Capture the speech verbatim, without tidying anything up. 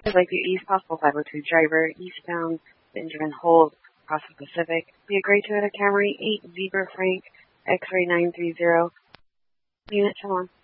I'd like the East Possible five oh two driver, eastbound Benjamin Holt, across the Pacific, via Gray Toyota Camry, eight Zebra Frank, X-ray nine three zero, unit, come on.